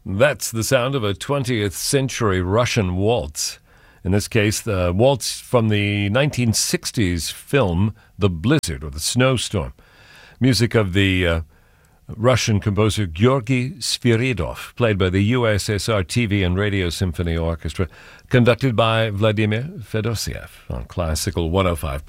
That's the sound of a 20th century Russian waltz. In this case, the waltz from the 1960s film The Blizzard, or The Snowstorm. Music of the Russian composer Georgy Sviridov, played by the USSR TV and Radio Symphony Orchestra, conducted by Vladimir Fedosiev on Classical 105.